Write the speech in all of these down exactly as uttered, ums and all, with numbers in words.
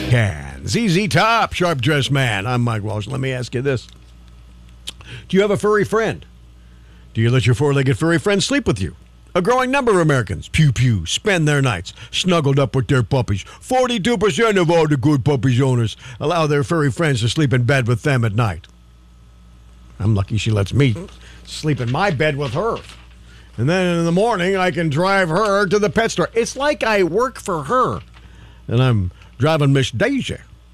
can. Z Z Top, Sharp Dressed Man. I'm Mike Walsh. Let me ask you this. Do you have a furry friend? Do you let your four-legged furry friend sleep with you? A growing number of Americans, pew pew, spend their nights snuggled up with their puppies. forty-two percent of all the good puppies owners allow their furry friends to sleep in bed with them at night. I'm lucky she lets me sleep in my bed with her. And then in the morning, I can drive her to the pet store. It's like I work for her. And I'm driving Miss Daisy.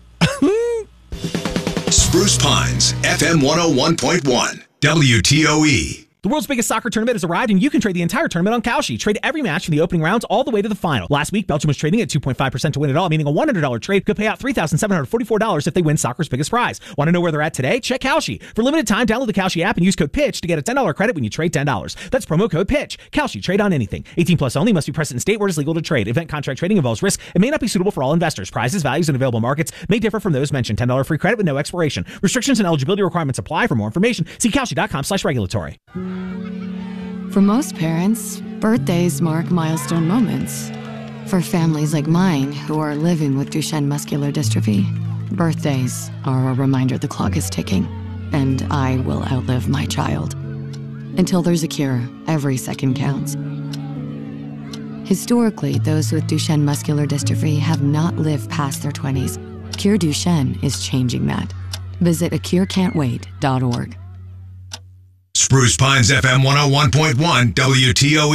Spruce Pines, F M one oh one point one, W T O E. The world's biggest soccer tournament has arrived, and you can trade the entire tournament on Kalshi. Trade every match from the opening rounds all the way to the final. Last week, Belgium was trading at two point five percent to win it all, meaning a one hundred dollars trade could pay out three thousand seven hundred forty-four dollars if they win soccer's biggest prize. Want to know where they're at today? Check Kalshi. For limited time, download the Kalshi app and use code PITCH to get a ten dollars credit when you trade ten dollars. That's promo code PITCH. Kalshi. Trade on anything. eighteen plus only. Must be present in state where it is legal to trade. Event contract trading involves risk and may not be suitable for all investors. Prizes, values, and available markets may differ from those mentioned. ten dollars free credit with no expiration. Restrictions and eligibility requirements apply. For more information, see kalshi.com slash regulatory. For most parents, birthdays mark milestone moments. For families like mine who are living with Duchenne muscular dystrophy, birthdays are a reminder the clock is ticking, and I will outlive my child. Until there's a cure, every second counts. Historically, those with Duchenne muscular dystrophy have not lived past their twenties. Cure Duchenne is changing that. Visit a cure can't wait dot org. Spruce Pines, F M one oh one point one, W T O E.